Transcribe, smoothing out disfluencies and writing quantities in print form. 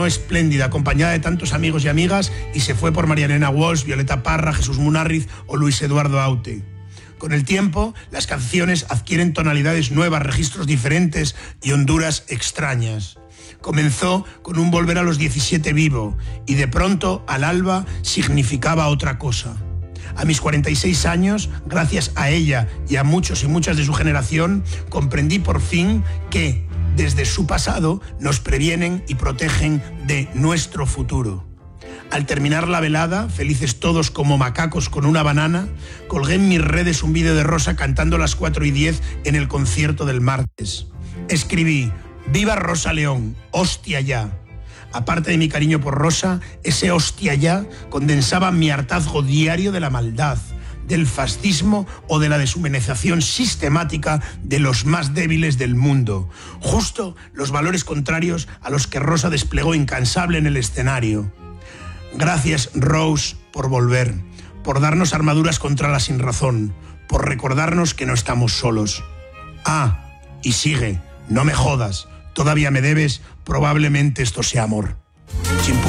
sonó espléndida, acompañada de tantos amigos y amigas, y se fue por María Elena Walsh, Violeta Parra, Jesús Munarriz o Luis Eduardo Aute. Con el tiempo, las canciones adquieren tonalidades nuevas, registros diferentes y honduras extrañas. Comenzó con un volver a los 17 vivo y de pronto, al alba, significaba otra cosa. A mis 46 años, gracias a ella y a muchos y muchas de su generación, comprendí por fin que, desde su pasado, nos previenen y protegen de nuestro futuro. Al terminar la velada, felices todos como macacos con una banana, colgué en mis redes un vídeo de Rosa cantando las 4:10 en el concierto del martes. Escribí: «Viva Rosa León, hostia ya». Aparte de mi cariño por Rosa, ese hostia ya condensaba mi hartazgo diario de la maldad, del fascismo o de la deshumanización sistemática de los más débiles del mundo. Justo los valores contrarios a los que Rosa desplegó incansable en el escenario. Gracias, Rose, por volver, por darnos armaduras contra la sinrazón, por recordarnos que no estamos solos. Ah, y sigue, no me jodas, todavía me debes, probablemente esto sea amor. Chimpú.